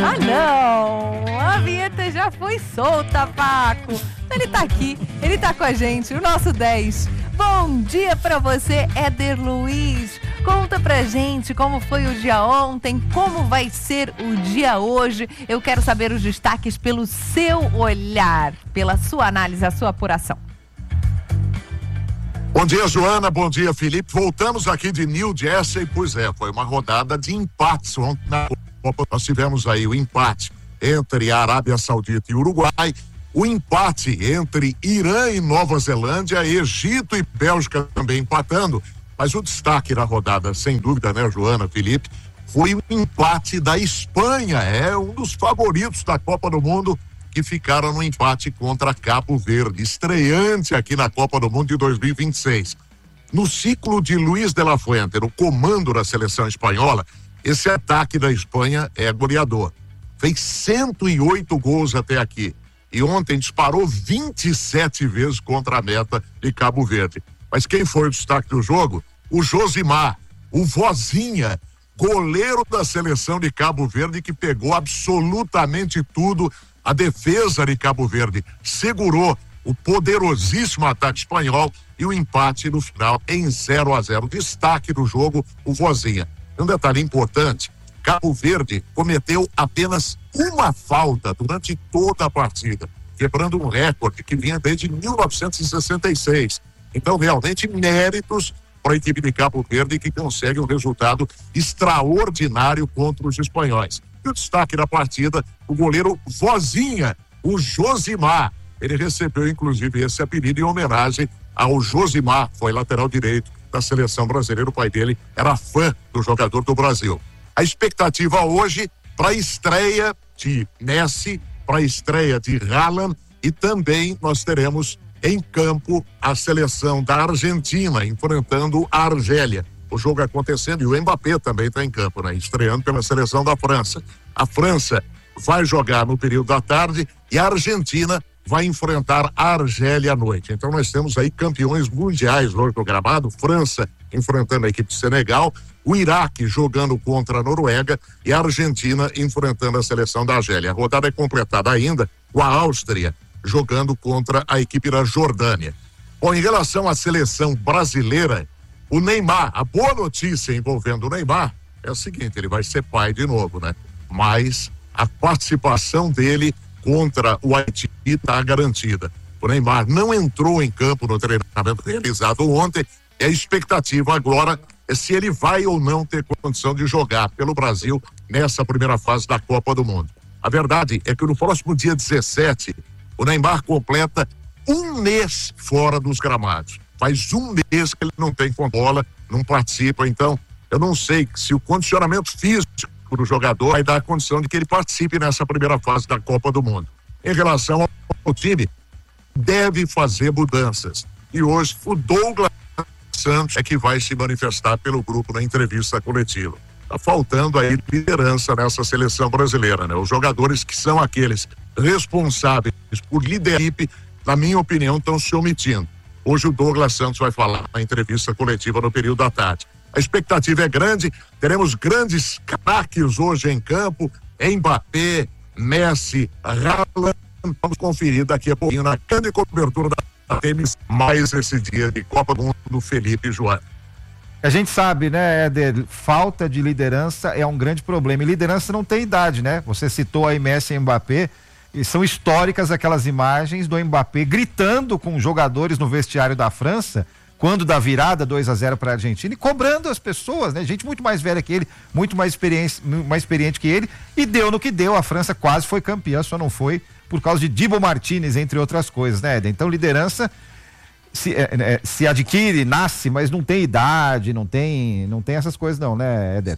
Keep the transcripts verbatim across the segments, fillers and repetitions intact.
Ah, não! A vinheta já foi solta, Paco. Ele tá aqui, ele tá com a gente, o nosso dez. Bom dia pra você, Éder Luiz. Conta pra gente como foi o dia ontem, como vai ser o dia hoje. Eu quero saber os destaques pelo seu olhar, pela sua análise, a sua apuração. Bom dia, Joana. Bom dia, Felipe. Voltamos aqui de New Jersey. Pois é, foi uma rodada de empates ontem na Copa. Nós tivemos aí o empate entre a Arábia Saudita e o Uruguai, o empate entre Irã e Nova Zelândia, Egito e Bélgica também empatando. Mas o destaque da rodada, sem dúvida, né, Joana, Felipe, foi o empate da Espanha. É um dos favoritos da Copa do Mundo, que ficaram no empate contra Cabo Verde, estreante aqui na Copa do Mundo de dois mil e vinte e seis. No ciclo de Luis de la Fuente, no comando da seleção espanhola, esse ataque da Espanha é goleador. Fez cento e oito gols até aqui. E ontem disparou vinte e sete vezes contra a meta de Cabo Verde. Mas quem foi o destaque do jogo? O Josimar, o Vozinha, goleiro da seleção de Cabo Verde, que pegou absolutamente tudo. A defesa de Cabo Verde segurou o poderosíssimo ataque espanhol e o empate no final em zero a zero. Destaque do jogo, o Vozinha. Um detalhe importante: Cabo Verde cometeu apenas uma falta durante toda a partida, quebrando um recorde que vinha desde mil novecentos e sessenta e seis. Então, realmente, méritos para a equipe de Cabo Verde, que consegue um resultado extraordinário contra os espanhóis. E o destaque da partida, o goleiro Vozinha, o Josimar. Ele recebeu, inclusive, esse apelido em homenagem ao Josimar, foi lateral direito da seleção brasileira. O pai dele era fã do jogador do Brasil. A expectativa hoje para a estreia de Messi, para a estreia de Haaland, e também nós teremos em campo a seleção da Argentina enfrentando a Argélia. O jogo acontecendo e o Mbappé também está em campo, né? Estreando pela seleção da França. A França vai jogar no período da tarde e a Argentina vai enfrentar a Argélia à noite. Então nós temos aí campeões mundiais hoje no gramado. França enfrentando a equipe de Senegal, o Iraque jogando contra a Noruega e a Argentina enfrentando a seleção da Argélia. A rodada é completada ainda com a Áustria jogando contra a equipe da Jordânia. Bom, em relação à seleção brasileira, o Neymar, a boa notícia envolvendo o Neymar é o seguinte: ele vai ser pai de novo, né? Mas a participação dele contra o Haiti está garantida. O Neymar não entrou em campo no treinamento realizado ontem, e a expectativa agora é se ele vai ou não ter condição de jogar pelo Brasil nessa primeira fase da Copa do Mundo. A verdade é que no próximo dia dezessete, o Neymar completa um mês fora dos gramados. Faz um mês que ele não tem com bola, não participa. Então, eu não sei se o condicionamento físico do jogador vai dar a condição de que ele participe nessa primeira fase da Copa do Mundo. Em relação ao time, deve fazer mudanças. E hoje, o Douglas Santos é que vai se manifestar pelo grupo na entrevista coletiva. Está faltando aí liderança nessa seleção brasileira, né? Os jogadores que são aqueles responsáveis por liderar a equipe, na minha opinião, estão se omitindo. Hoje o Douglas Santos vai falar na entrevista coletiva no período da tarde. A expectativa é grande, teremos grandes craques hoje em campo, Mbappé, Messi, Haaland. Vamos conferir daqui a pouquinho na grande cobertura da tênis, mais esse dia de Copa do Mundo do Felipe e Joana. A gente sabe, né, Éder, falta de liderança é um grande problema, e liderança não tem idade, né? Você citou aí Messi e Mbappé, e são históricas aquelas imagens do Mbappé gritando com jogadores no vestiário da França, quando dá virada dois a zero para a Argentina, e cobrando as pessoas, né? Gente muito mais velha que ele, muito mais experiente, mais experiente que ele, e deu no que deu. A França quase foi campeã, só não foi por causa de Dibu Martínez, entre outras coisas, né, Éder? Então liderança se, é, é, se adquire, nasce, mas não tem idade, não tem, não tem essas coisas não, né, Éder?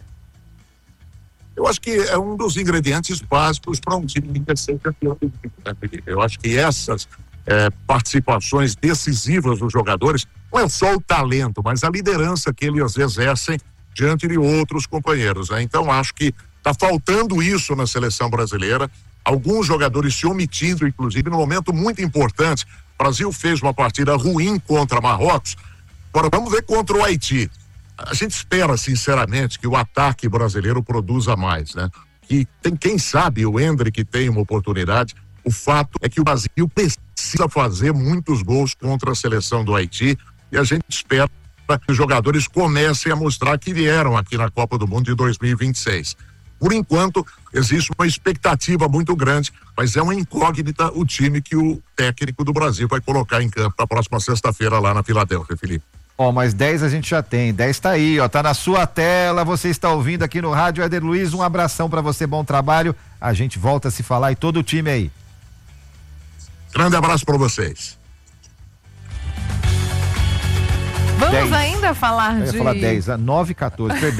Eu acho que é um dos ingredientes básicos para um time que quer ser campeão. Eu acho que essas é, participações decisivas dos jogadores não é só o talento, mas a liderança que eles exercem diante de outros companheiros, né? Então acho que está faltando isso na seleção brasileira. Alguns jogadores se omitindo, inclusive, num momento muito importante. O Brasil fez uma partida ruim contra Marrocos. Agora vamos ver contra o Haiti. A gente espera, sinceramente, que o ataque brasileiro produza mais, né? que tem, quem sabe o Endrick tem uma oportunidade. O fato é que o Brasil precisa fazer muitos gols contra a seleção do Haiti e a gente espera que os jogadores comecem a mostrar que vieram aqui na Copa do Mundo de dois mil e vinte e seis. Por enquanto, existe uma expectativa muito grande, mas é uma incógnita o time que o técnico do Brasil vai colocar em campo na próxima sexta-feira lá na Filadélfia, Felipe. Ó, oh, mas dez a gente já tem, dez tá aí, ó, tá na sua tela, você está ouvindo aqui no Rádio Éder Luiz, um abração pra você, bom trabalho, a gente volta a se falar e todo o time aí. Grande abraço pra vocês. Vamos dez. ainda falar Eu ia de... falar dez, nove e quatorze, perdão.